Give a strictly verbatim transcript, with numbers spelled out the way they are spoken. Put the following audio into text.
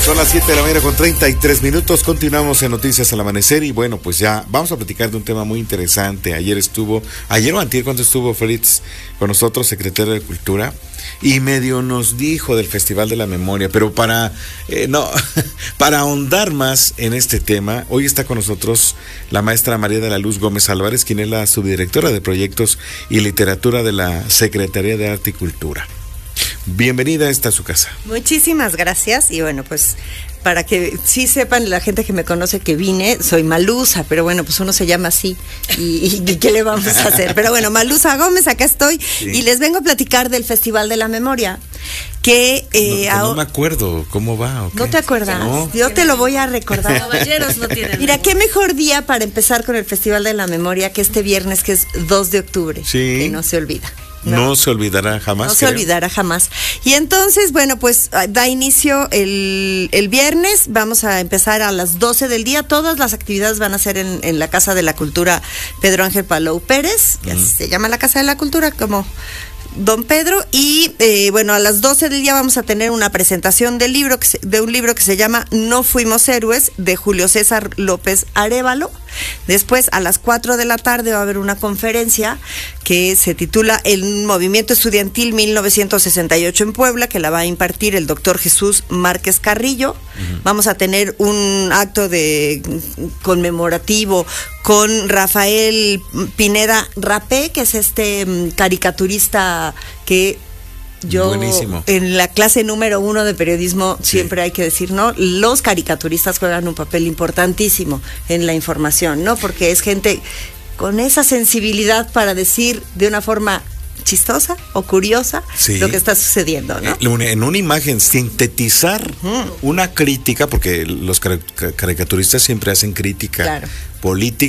Son las siete de la mañana con treinta y tres minutos. Continuamos en Noticias al Amanecer. Y bueno, pues ya vamos a platicar de un tema muy interesante. Ayer estuvo, ayer o antier, cuando estuvo Fritz con nosotros, secretario de Cultura, y medio nos dijo del Festival de la Memoria. Pero para, eh, no, para ahondar más en este tema, hoy está con nosotros la maestra María de la Luz Gómez Álvarez, quien es la subdirectora de Proyectos y Literatura de la Secretaría de Arte y Cultura. Bienvenida, esta a su casa. Muchísimas gracias. Y bueno, pues para que sí sepan la gente que me conoce que vine, soy Malusa, pero bueno, pues uno se llama así y, y ¿qué le vamos a hacer? Pero bueno, Malusa Gómez, acá estoy, sí. Y les vengo a platicar del Festival de la Memoria, que... Eh, no, no me acuerdo, ¿cómo va? ¿No te acuerdas? No. Yo te lo voy a recordar. Caballeros no tienen. Mira, qué mejor día para empezar con el Festival de la Memoria que este viernes, que es dos de octubre, sí. Que no se olvida. No. no se olvidará jamás. No creo. se olvidará jamás. Y entonces, bueno, pues da inicio el, el viernes. Vamos a empezar a las doce del día. Todas las actividades van a ser en, en la Casa de la Cultura Pedro Ángel Palou Pérez, que mm. se llama la Casa de la Cultura, como Don Pedro. Y eh, bueno, a las doce del día vamos a tener una presentación del libro que se, de un libro que se llama No Fuimos Héroes, de Julio César López Arévalo. Después, a las cuatro de la tarde, va a haber una conferencia que se titula El Movimiento Estudiantil mil novecientos sesenta y ocho en Puebla, que la va a impartir el doctor Jesús Márquez Carrillo. Uh-huh. Vamos a tener un acto de conmemorativo con Rafael Pineda Rapé, que es este caricaturista que... Yo, Buenísimo. En la clase número uno de periodismo, sí. Siempre hay que decir, ¿no? Los caricaturistas juegan un papel importantísimo en la información, ¿no? Porque es gente con esa sensibilidad para decir de una forma chistosa o curiosa, sí. Lo que está sucediendo, ¿no? En una imagen, sintetizar uh-huh. Una crítica, porque los caricaturistas siempre hacen crítica, claro. Política.